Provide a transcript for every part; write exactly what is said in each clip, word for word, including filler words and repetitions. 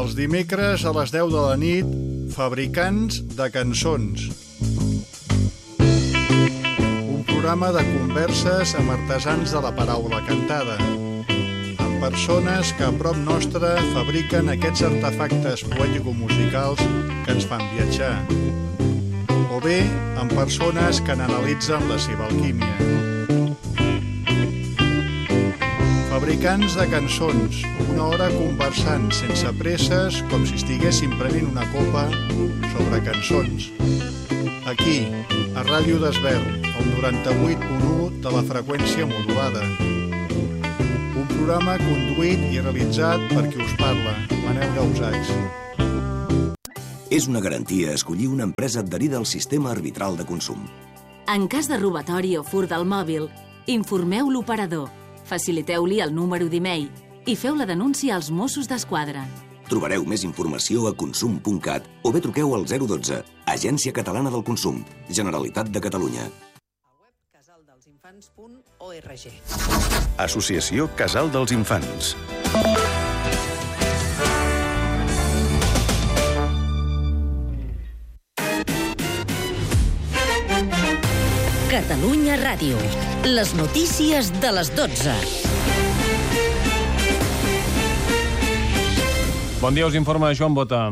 Els dimecres a les deu de la nit, Fabricants de cançons. Un programa de converses amb artesans de la paraula cantada, amb persones que a prop nostre fabriquen aquests artefactes poètico-musicals que ens fan viatjar, o bé amb persones que n'analitzen la seva alquímia. Fabricants de cançons, una hora conversant sense presses, com si estiguéssim prenent una copa sobre cançons. Aquí, a Ràdio d'Esvern, el noranta-vuit punt u de la freqüència modulada. Un programa conduït i realitzat per qui us parla, Manel Gausachs. És una garantia escollir una empresa adherida al sistema arbitral de consum. En cas de robatori o furt del mòbil, informeu l'operador, faciliteu-li el número d'e-mail i feu la denúncia als Mossos d'Esquadra. Trobareu més informació a consum punt cat o bé truqueu al zero dotze, Agència Catalana del Consum, Generalitat de Catalunya. casal dels infants punt org. Associació Casal dels Infants. Catalunya Ràdio. Les notícies de les dotze. Bon dia, us informa Joan Bota.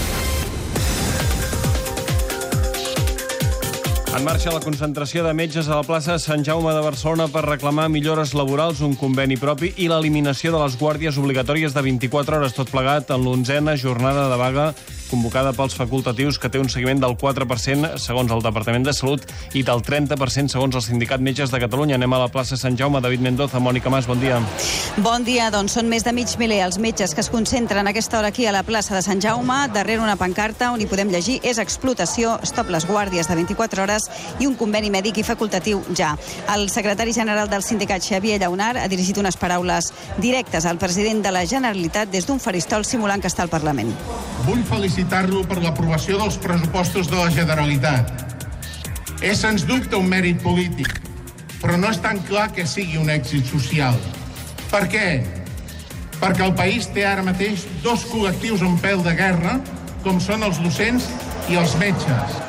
En marxa la concentració de metges a la plaça Sant Jaume de Barcelona per reclamar millores laborals, un conveni propi i l'eliminació de les guàrdies obligatòries de vint-i-quatre hores, tot plegat en l'onzena jornada de vaga convocada pels facultatius, que té un seguiment del quatre per cent segons el Departament de Salut i del trenta per cent segons el Sindicat Metges de Catalunya. Anem a la plaça Sant Jaume. David Mendoza, Mònica Mas, bon dia. Bon dia, doncs són més de mig miler els metges que es concentren a aquesta hora aquí a la plaça de Sant Jaume, darrere una pancarta on hi podem llegir és explotació, stop les guàrdies de vint-i-quatre hores i un conveni mèdic i facultatiu ja. El secretari general del sindicat, Xavier Llaunar, ha dirigit unes paraules directes al president de la Generalitat des d'un faristol simulant que està al Parlament. Vull felicitar-lo per l'aprovació dels pressupostos de la Generalitat. És, sens dubte, un mèrit polític, però no és tan clar que sigui un èxit social. Per què? Perquè el país té ara mateix dos col·lectius en peu de guerra, com són els docents i els metges.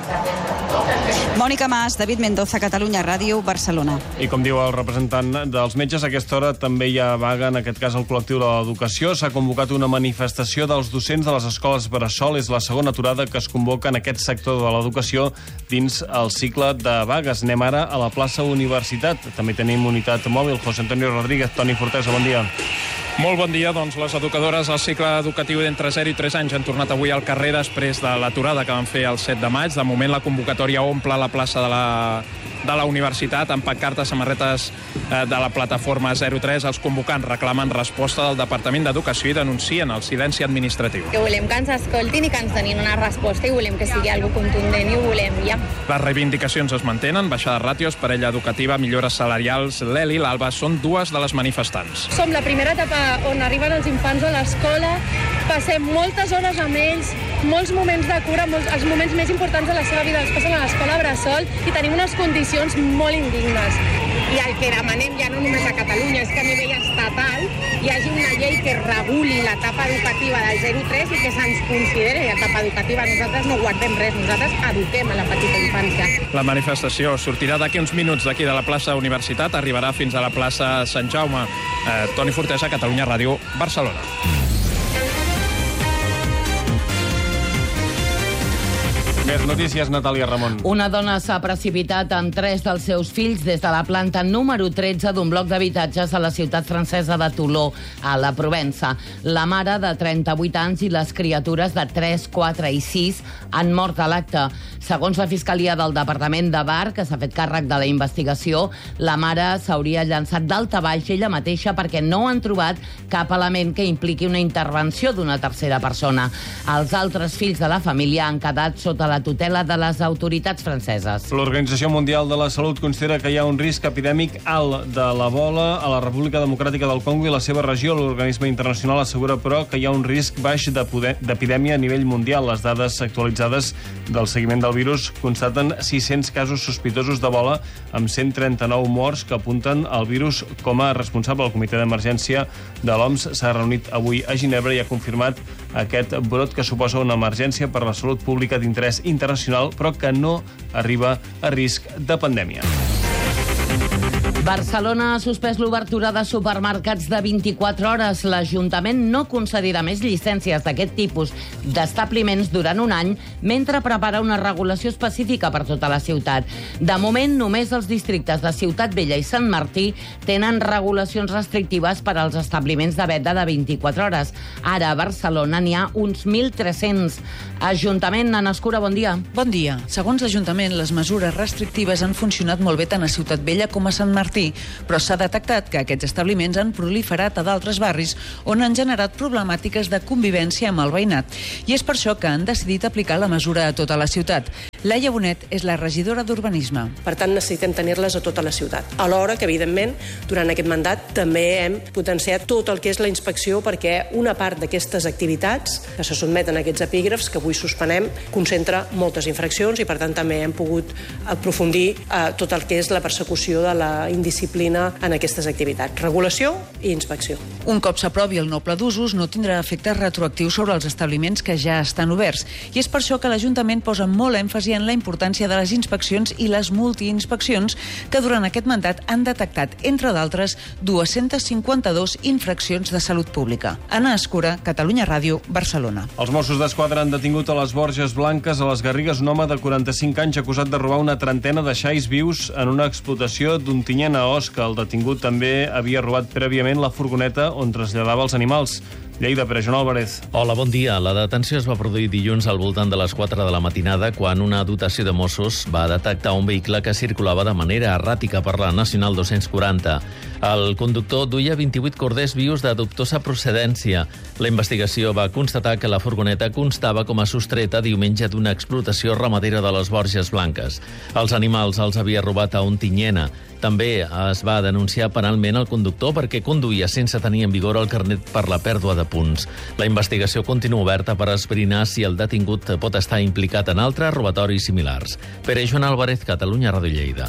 Mònica Mas, David Mendoza, Catalunya Ràdio, Barcelona. I com diu el representant dels metges, a aquesta hora també hi ha vaga, en aquest cas el col·lectiu de l'educació. S'ha convocat una manifestació dels docents de les escoles bressol. És la segona aturada que es convoca en aquest sector de l'educació dins el cicle de vagues. Anem ara a la plaça Universitat. També tenim unitat mòbil. José Antonio Rodríguez, Toni Fortesa, bon dia. Molt bon dia. Doncs les educadores del cicle educatiu d'entre zero i tres anys han tornat avui al carrer després de l'aturada que van fer el set de maig. De moment la convocatòria omple la plaça de la, de la universitat amb pancartes, samarretes eh, de la plataforma zero tres. Els convocants reclamen resposta del Departament d'Educació i denuncien el silenci administratiu. Que volem que ens escoltin i que ens donin una resposta i volem que sigui algo contundent i ho volem ja. Les reivindicacions es mantenen, baixada de ràtios, parella educativa, millores salarials. L'Eli i l'Alba són dues de les manifestants. Som la primera etapa on arriben els infants a l'escola, passem moltes hores amb ells, molts moments de cura, molts, els moments més importants de la seva vida els passen a l'escola bressol i tenim unes condicions molt indignes. I el que demanem ja no només a Catalunya, és que a nivell estatal hi hagi una llei que reguli l'etapa educativa del zero tres i que se'ns consideri etapa educativa. Nosaltres no guardem res, nosaltres eduquem a la petita infància. La manifestació sortirà d'aquí uns minuts d'aquí de la plaça Universitat, arribarà fins a la plaça Sant Jaume. Eh, Toni Fortesa, Catalunya Ràdio, Barcelona. Més notícies, Natàlia Ramon. Una dona s'ha precipitat amb tres dels seus fills des de la planta número tretze d'un bloc d'habitatges a la ciutat francesa de Toulon, a la Provença. La mare, de trenta-vuit anys, i les criatures de tres, quatre i sis han mort a l'acte. Segons la Fiscalia del Departament de Var, que s'ha fet càrrec de la investigació, la mare s'hauria llançat d'alta baix ella mateixa perquè no han trobat cap element que impliqui una intervenció d'una tercera persona. Els altres fills de la família han quedat sota la la tutela de les autoritats franceses. L'Organització Mundial de la Salut considera que hi ha un risc epidèmic alt de l'Ebola a la República Democràtica del Congo i la seva regió. L'organisme internacional assegura, però, que hi ha un risc baix d'epidèmia a nivell mundial. Les dades actualitzades del seguiment del virus constaten sis-cents casos sospitosos d'Ebola amb cent trenta-nou morts que apunten al virus com a responsable. El Comitè d'Emergència de l'O M S s'ha reunit avui a Ginebra i ha confirmat aquest brot que suposa una emergència per la salut pública d'interès internacional, però que no arriba a risc de pandèmia. Barcelona ha suspès l'obertura de supermercats de vint-i-quatre hores. L'Ajuntament no concedirà més llicències d'aquest tipus d'establiments durant un any mentre prepara una regulació específica per tota la ciutat. De moment, només els districtes de Ciutat Vella i Sant Martí tenen regulacions restrictives per als establiments de venda de vint-i-quatre hores. Ara, a Barcelona n'hi ha uns mil tres-cents. Ajuntament, Anna Escura, bon dia. Bon dia. Segons l'Ajuntament, les mesures restrictives han funcionat molt bé tant a Ciutat Vella com a Sant Martí, però s'ha detectat que aquests establiments han proliferat a d'altres barris on han generat problemàtiques de convivència amb el veïnat. I és per això que han decidit aplicar la mesura a tota la ciutat. Laia Bonet és la regidora d'Urbanisme. Per tant, necessitem tenir-les a tota la ciutat. Alhora que, evidentment, durant aquest mandat també hem potenciat tot el que és la inspecció perquè una part d'aquestes activitats que se sotmeten a aquests epígrafs que avui suspenem concentra moltes infraccions i, per tant, també hem pogut aprofundir a tot el que és la persecució de la indisciplina en aquestes activitats. Regulació i inspecció. Un cop s'aprovi el nou pla d'usos, no tindrà efectes retroactius sobre els establiments que ja estan oberts. I és per això que l'Ajuntament posa molt èmfasi en la importància de les inspeccions i les multiinspeccions que durant aquest mandat han detectat, entre d'altres, dos-centes cinquanta-dues infraccions de salut pública. Anna Escura, Catalunya Ràdio, Barcelona. Els Mossos d'Esquadra han detingut a les Borges Blanques, a les Garrigues, un home de quaranta-cinc anys acusat de robar una trentena de xais vius en una explotació d'Ontinyent a Osca. El detingut també havia robat prèviament la furgoneta on traslladava els animals. Lleida, Pere Joan Álvarez. Hola, bon dia. La detenció es va produir dilluns al voltant de les quatre de la matinada quan una dotació de Mossos va detectar un vehicle que circulava de manera erràtica per la Nacional dos-cents quaranta. El conductor duia vint-i-vuit corders vius de dubtosa procedència. La investigació va constatar que la furgoneta constava com a sostreta diumenge d'una explotació ramadera de les Borges Blanques. Els animals els havia robat a Ontinyent. També es va denunciar penalment el conductor perquè conduïa sense tenir en vigor el carnet per la pèrdua de punts. La investigació continua oberta per esbrinar si el detingut pot estar implicat en altres robatoris similars. Pere Joan Álvarez, Catalunya Ràdio Lleida.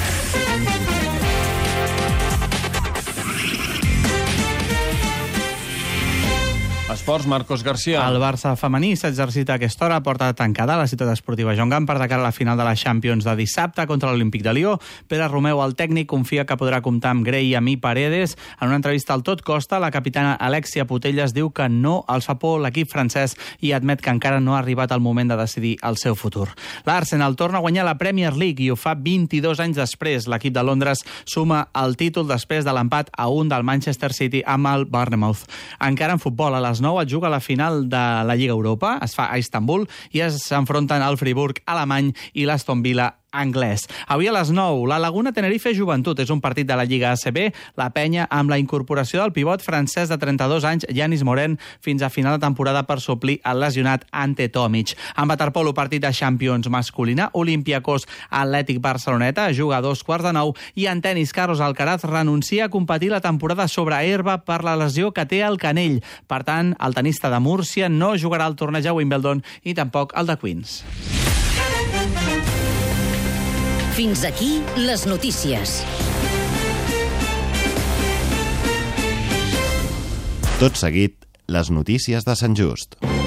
Esports, Marcos García. El Barça femení s'exercita a aquesta hora a porta tancada a la ciutat esportiva Joan Gamper de cara a la final de la Champions de dissabte contra l'Olímpic de Lió. Pere Romeu, el tècnic, confia que podrà comptar amb Grey i Amí Paredes. En una entrevista al Tot Costa, la capitana Alexia Putellas diu que no els fa por l'equip francès i admet que encara no ha arribat el moment de decidir el seu futur. L'Arsenal torna a guanyar la Premier League i ho fa vint-i-dos anys després. L'equip de Londres suma el títol després de l'empat a un del Manchester City amb el Bournemouth. Encara en futbol, a les nou es juga la final de la Lliga Europa, es fa a Istanbul i es s'enfronten el Friburg alemany i l'Aston Villa anglès. Avui a les nou, la Laguna Tenerife Joventut és un partit de la Lliga A C B, la penya amb la incorporació del pivot francès de trenta-dos anys, Yanis Moren, fins a final de temporada per suplir el lesionat Ante Tomic. En waterpolo, partit de Champions masculina, Olympiacos Atlètic Barceloneta juga a dos quarts de nou i en tenis, Carlos Alcaraz renuncia a competir la temporada sobre herba per la lesió que té al canell. Per tant, el tenista de Múrcia no jugarà el torneig a Wimbledon i tampoc el de Queens. Fins aquí les notícies. Tot seguit, les notícies de Sant Just.